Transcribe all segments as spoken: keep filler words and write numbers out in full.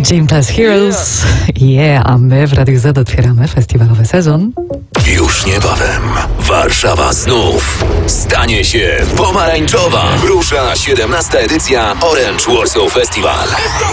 Gym-Class Heroes. Yeah, a my w Radiu Z otwieramy festiwalowy sezon. Już niebawem Warszawa znów stanie się pomarańczowa. Rusza siedemnasta edycja Orange Warsaw Festival.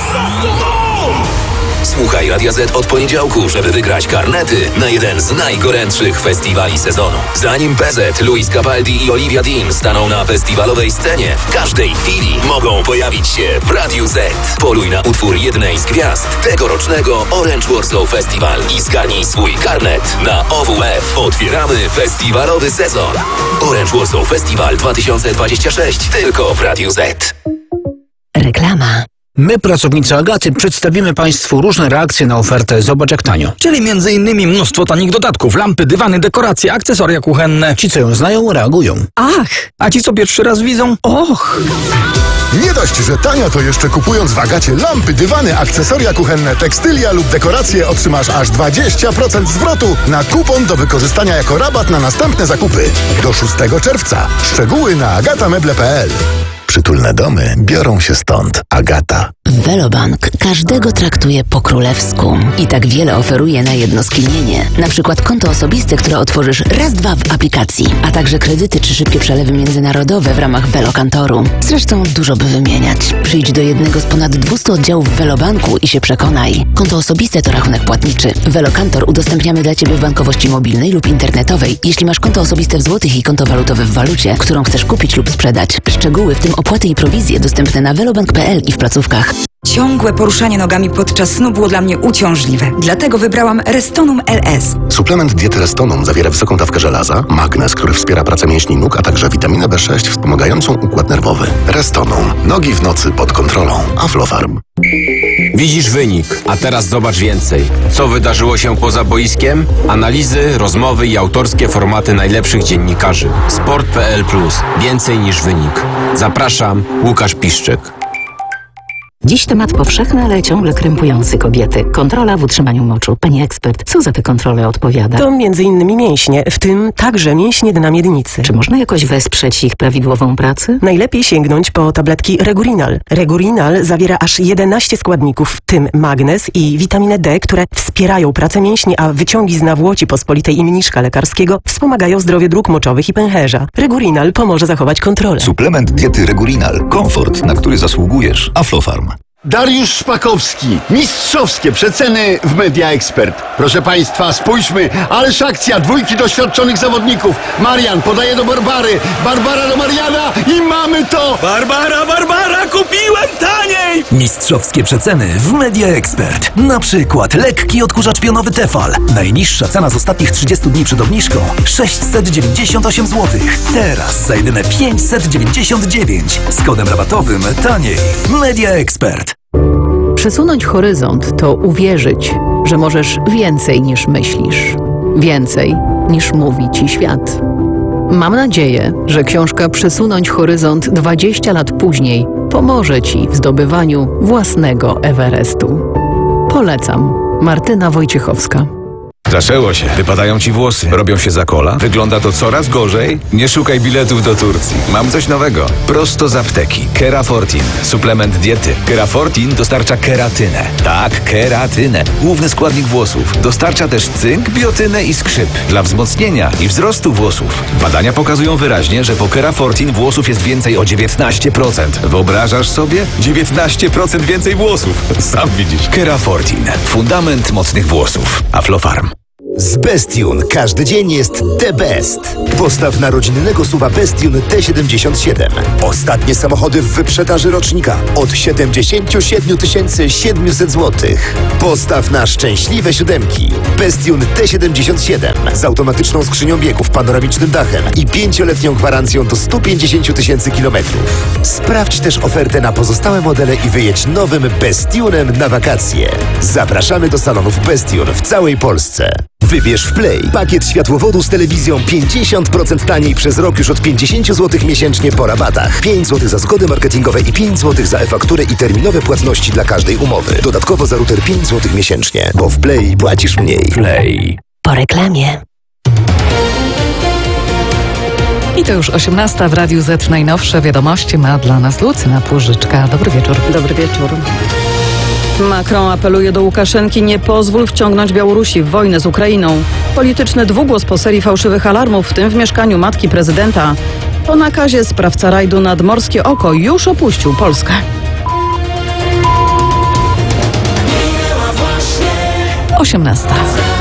Słuchaj Radia Z od poniedziałku, żeby wygrać karnety na jeden z najgorętszych festiwali sezonu. Zanim P Z, Luis Capaldi i Olivia Dean staną na festiwalowej scenie, w każdej chwili mogą pojawić się w Radiu Z. Poluj na utwór jednej z gwiazd tegorocznego Orange Warsaw Festival i zgarnij swój karnet na O W F. Otwieramy festiwalowy sezon. Orange Warsaw Festival dwa tysiące dwudziesty szósty tylko w Radiu Z. Reklama. My, pracownicy Agaty, przedstawimy Państwu różne reakcje na ofertę Zobacz jak tanio. Czyli między innymi mnóstwo tanich dodatków, lampy, dywany, dekoracje, akcesoria kuchenne. Ci, co ją znają, reagują. Ach! A ci, co pierwszy raz widzą? Och! Nie dość, że tanio, to jeszcze kupując w Agacie lampy, dywany, akcesoria kuchenne, tekstylia lub dekoracje otrzymasz aż dwadzieścia procent zwrotu na kupon do wykorzystania jako rabat na następne zakupy. Do szóstego czerwca. Szczegóły na agatameble kropka p l. Przytulne domy biorą się stąd. Agata. Velobank każdego traktuje po królewsku i tak wiele oferuje na jedno skinienie. Na przykład konto osobiste, które otworzysz raz, dwa w aplikacji, a także kredyty czy szybkie przelewy międzynarodowe w ramach Velokantoru. Zresztą dużo by wymieniać. Przyjdź do jednego z ponad dwustu oddziałów Velobanku i się przekonaj. Konto osobiste to rachunek płatniczy. Velokantor udostępniamy dla Ciebie w bankowości mobilnej lub internetowej, jeśli masz konto osobiste w złotych i konto walutowe w walucie, którą chcesz kupić lub sprzedać. Szczegóły, w tym opłaty i prowizje, dostępne na velobank kropka p l i w placówkach. Ciągłe poruszanie nogami podczas snu było dla mnie uciążliwe. Dlatego wybrałam Restonum L S. Suplement diety Restonum zawiera wysoką dawkę żelaza, magnez, który wspiera pracę mięśni nóg, a także witaminę B sześć wspomagającą układ nerwowy. Restonum. Nogi w nocy pod kontrolą. Aflofarm. Widzisz wynik, a teraz zobacz więcej. Co wydarzyło się poza boiskiem? Analizy, rozmowy i autorskie formaty najlepszych dziennikarzy. sport kropka p l plus. Więcej niż wynik. Zapraszam, Łukasz Piszczek. Dziś temat powszechny, ale ciągle krępujący kobiety. Kontrola w utrzymaniu moczu. Pani ekspert, co za te kontrole odpowiada? To między innymi mięśnie, w tym także mięśnie dna miednicy. Czy można jakoś wesprzeć ich prawidłową pracę? Najlepiej sięgnąć po tabletki Regurinal. Regurinal zawiera aż jedenaście składników, w tym magnez i witaminę D, które wspierają pracę mięśni, a wyciągi z nawłoci pospolitej i mniszka lekarskiego wspomagają zdrowie dróg moczowych i pęcherza. Regurinal pomoże zachować kontrolę. Suplement diety Regurinal. Komfort, na który zasługujesz. Aflofarm. Dariusz Szpakowski. Mistrzowskie przeceny w Media Expert. Proszę Państwa, spójrzmy, ależ akcja, dwójki doświadczonych zawodników. Marian podaje do Barbary, Barbara do Mariana i mamy to! Barbara, Barbara, kupiłem taniej! Mistrzowskie przeceny w Media Expert. Na przykład lekki odkurzacz pionowy Tefal. Najniższa cena z ostatnich trzydziestu dni przed obniżką sześćset dziewięćdziesiąt osiem złotych. Teraz za jedyne pięćset dziewięćdziesiąt dziewięć. Z kodem rabatowym taniej. Media Expert. Przesunąć horyzont to uwierzyć, że możesz więcej niż myślisz. Więcej niż mówi ci świat. Mam nadzieję, że książka Przesunąć horyzont dwadzieścia lat później pomoże ci w zdobywaniu własnego Everestu. Polecam. Martyna Wojciechowska. Zaczęło się. Wypadają ci włosy. Robią się za kola. Wygląda to coraz gorzej. Nie szukaj biletów do Turcji. Mam coś nowego. Prosto z apteki. Kerafortin. Suplement diety. Kerafortin dostarcza keratynę. Tak, keratynę. Główny składnik włosów. Dostarcza też cynk, biotynę i skrzyp. Dla wzmocnienia i wzrostu włosów. Badania pokazują wyraźnie, że po Kerafortin włosów jest więcej o dziewiętnaście procent. Wyobrażasz sobie? dziewiętnaście procent więcej włosów. Sam widzisz. Kerafortin. Fundament mocnych włosów. Aflofarm. Z Bestune każdy dzień jest the best. Postaw na rodzinnego suwa Bestune T siedemdziesiąt siedem. Ostatnie samochody w wyprzedaży rocznika od siedemdziesiąt siedem tysięcy siedemset złotych. Postaw na szczęśliwe siódemki. Bestune T siedemdziesiąt siedem z automatyczną skrzynią biegów, panoramicznym dachem i pięcioletnią gwarancją do stu pięćdziesięciu tysięcy kilometrów. Sprawdź też ofertę na pozostałe modele i wyjedź nowym Bestunem na wakacje. Zapraszamy do salonów Bestune w całej Polsce. Wybierz w Play pakiet światłowodu z telewizją pięćdziesiąt procent taniej przez rok już od pięćdziesiąt złotych miesięcznie po rabatach. pięć złotych za zgody marketingowe i pięć złotych za e-fakturę i terminowe płatności dla każdej umowy. Dodatkowo za router pięć złotych miesięcznie, bo w Play płacisz mniej. Play. Po reklamie. I to już osiemnasta w Radiu Z. Najnowsze wiadomości ma dla nas Lucyna Płużyczka. Dobry wieczór. Dobry wieczór. Macron apeluje do Łukaszenki: nie pozwól wciągnąć Białorusi w wojnę z Ukrainą. Polityczny dwugłos po serii fałszywych alarmów, w tym w mieszkaniu matki prezydenta. Po nakazie sprawca rajdu nad Morskie Oko już opuścił Polskę. osiemnasta.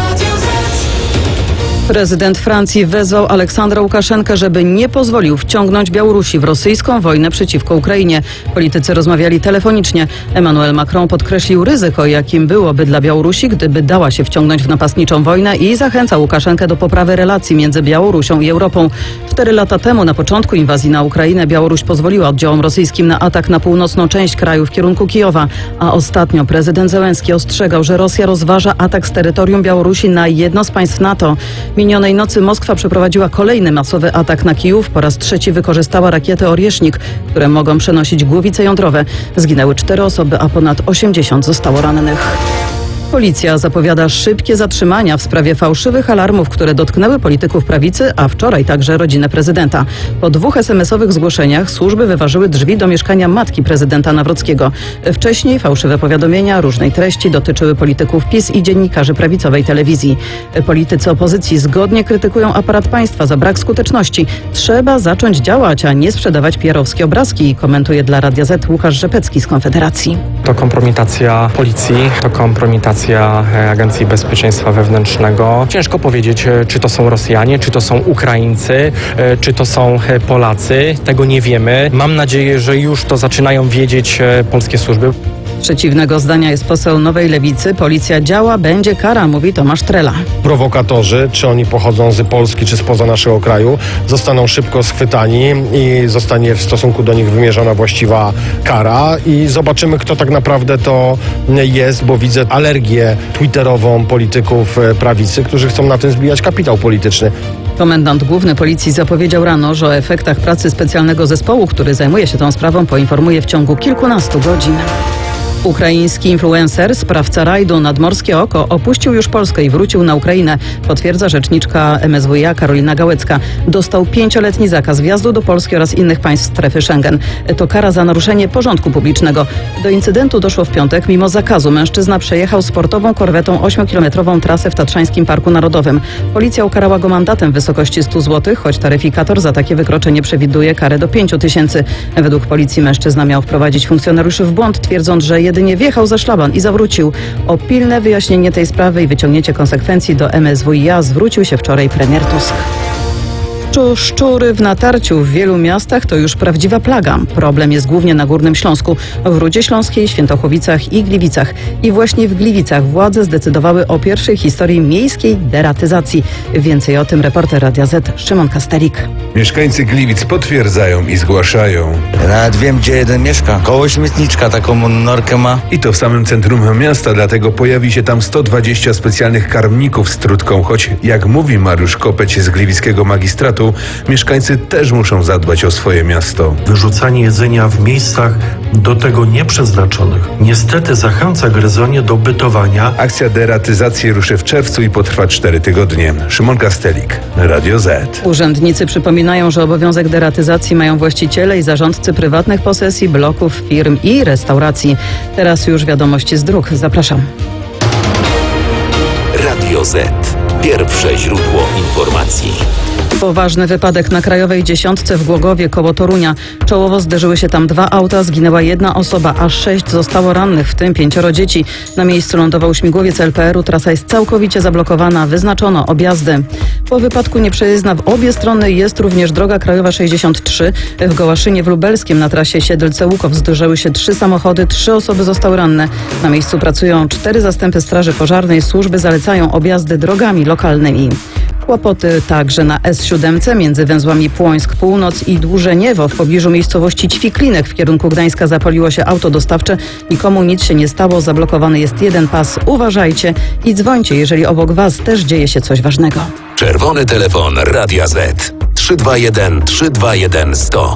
Prezydent Francji wezwał Aleksandra Łukaszenkę, żeby nie pozwolił wciągnąć Białorusi w rosyjską wojnę przeciwko Ukrainie. Politycy rozmawiali telefonicznie. Emmanuel Macron podkreślił ryzyko, jakim byłoby dla Białorusi, gdyby dała się wciągnąć w napastniczą wojnę, i zachęcał Łukaszenkę do poprawy relacji między Białorusią i Europą. Cztery lata temu, na początku inwazji na Ukrainę, Białoruś pozwoliła oddziałom rosyjskim na atak na północną część kraju w kierunku Kijowa, a ostatnio prezydent Zełenski ostrzegał, że Rosja rozważa atak z terytorium Białorusi na jedno z państw NATO. Minionej nocy Moskwa przeprowadziła kolejny masowy atak na Kijów. Po raz trzeci wykorzystała rakiety Oriesznik, które mogą przenosić głowice jądrowe. Zginęły cztery osoby, a ponad osiemdziesiąt zostało rannych. Policja zapowiada szybkie zatrzymania w sprawie fałszywych alarmów, które dotknęły polityków prawicy, a wczoraj także rodzinę prezydenta. Po dwóch es em esowych zgłoszeniach służby wyważyły drzwi do mieszkania matki prezydenta Nawrockiego. Wcześniej fałszywe powiadomienia różnej treści dotyczyły polityków PiS i dziennikarzy prawicowej telewizji. Politycy opozycji zgodnie krytykują aparat państwa za brak skuteczności. Trzeba zacząć działać, a nie sprzedawać P R owskie obrazki, komentuje dla Radia Z Łukasz Rzepecki z Konfederacji. To kompromitacja policji, to kompromitacja Agencji Bezpieczeństwa Wewnętrznego. Ciężko powiedzieć, czy to są Rosjanie, czy to są Ukraińcy, czy to są Polacy. Tego nie wiemy. Mam nadzieję, że już to zaczynają wiedzieć polskie służby. Przeciwnego zdania jest poseł Nowej Lewicy. Policja działa, będzie kara, mówi Tomasz Trela. Prowokatorzy, czy oni pochodzą z Polski, czy spoza naszego kraju, zostaną szybko schwytani i zostanie w stosunku do nich wymierzona właściwa kara i zobaczymy, kto tak naprawdę to jest, bo widzę alergię twitterową polityków prawicy, którzy chcą na tym zbijać kapitał polityczny. Komendant główny policji zapowiedział rano, że o efektach pracy specjalnego zespołu, który zajmuje się tą sprawą, poinformuje w ciągu kilkunastu godzin. Ukraiński influencer, sprawca rajdu nad Morskie Oko, opuścił już Polskę i wrócił na Ukrainę, potwierdza rzeczniczka M S W iA Karolina Gałecka. Dostał pięcioletni zakaz wjazdu do Polski oraz innych państw strefy Schengen. To kara za naruszenie porządku publicznego. Do incydentu doszło w piątek. Mimo zakazu mężczyzna przejechał sportową korwetą ośmiokilometrową trasę w Tatrzańskim Parku Narodowym. Policja ukarała go mandatem w wysokości stu złotych, choć taryfikator za takie wykroczenie przewiduje karę do pięciu tysięcy. Według policji mężczyzna miał wprowadzić funkcjonariuszy w błąd, twierdząc, że jedynie wjechał za szlaban i zawrócił. O pilne wyjaśnienie tej sprawy i wyciągnięcie konsekwencji do M S W iA zwrócił się wczoraj premier Tusk. Szczury w natarciu w wielu miastach to już prawdziwa plaga. Problem jest głównie na Górnym Śląsku, w Rudzie Śląskiej, Świętochowicach i Gliwicach. I właśnie w Gliwicach władze zdecydowały o pierwszej historii miejskiej deratyzacji. Więcej o tym reporter Radia Z Szymon Kastelik. Mieszkańcy Gliwic potwierdzają i zgłaszają. Nawet wiem, gdzie jeden mieszka. Koło śmietniczka taką norkę ma. I to w samym centrum miasta, dlatego pojawi się tam sto dwadzieścia specjalnych karmników z trutką. Choć, jak mówi Mariusz Kopeć z gliwickiego magistratu, mieszkańcy też muszą zadbać o swoje miasto. Wyrzucanie jedzenia w miejscach do tego nieprzeznaczonych niestety zachęca gryzonie do bytowania. Akcja deratyzacji ruszy w czerwcu i potrwa cztery tygodnie. Szymon Kastelik, Radio Z. Urzędnicy przypominają, że obowiązek deratyzacji mają właściciele i zarządcy prywatnych posesji, bloków, firm i restauracji. Teraz już wiadomości z dróg. Zapraszam. Radio Z. Pierwsze źródło informacji. Poważny wypadek na Krajowej Dziesiątce w Głogowie koło Torunia. Czołowo zderzyły się tam dwa auta, zginęła jedna osoba, a sześć zostało rannych, w tym pięcioro dzieci. Na miejscu lądował śmigłowiec L P R u, trasa jest całkowicie zablokowana, wyznaczono objazdy. Po wypadku nieprzejezdna w obie strony jest również droga krajowa sześćdziesiąt trzy. W Gołaszynie w Lubelskim na trasie Siedlce-Łukow zderzyły się trzy samochody, trzy osoby zostały ranne. Na miejscu pracują cztery zastępy straży pożarnej, służby zalecają objazdy drogami lokalnymi. Kłopoty także na S siedem między węzłami Płońsk Północ i Dłużeniewo w pobliżu miejscowości Ćwiklinek w kierunku Gdańska zapaliło się auto dostawcze. Nikomu nic się nie stało, zablokowany jest jeden pas. Uważajcie i dzwońcie, jeżeli obok Was też dzieje się coś ważnego. Czerwony telefon Radia Z. trzy dwa jeden trzy dwa jeden sto.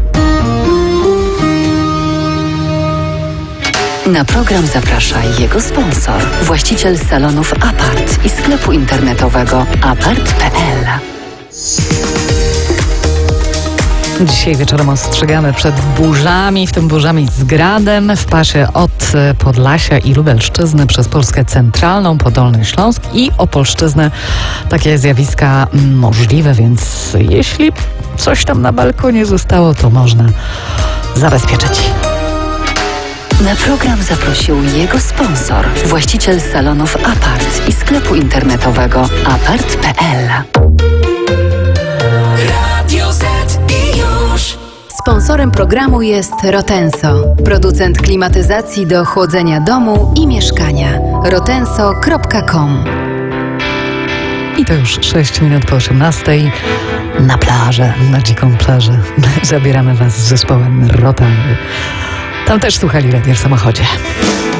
Na program zaprasza jego sponsor, właściciel salonów Apart i sklepu internetowego apart kropka p l. Dzisiaj wieczorem ostrzegamy przed burzami, w tym burzami z gradem w pasie od Podlasia i Lubelszczyzny przez Polskę Centralną, po Dolny Śląsk i Opolszczyznę. Takie zjawiska możliwe, więc jeśli coś tam na balkonie zostało, to można zabezpieczyć. Na program zaprosił jego sponsor, właściciel salonów Apart i sklepu internetowego apart kropka pe el. Radio Z i już. Sponsorem programu jest Rotenso, producent klimatyzacji do chłodzenia domu i mieszkania. rotenso kropka com. I to już sześć minut po osiemnastej. Na plażę, na dziką plażę. Zabieramy Was z zespołem Rotary. Tam też słuchali radia w samochodzie.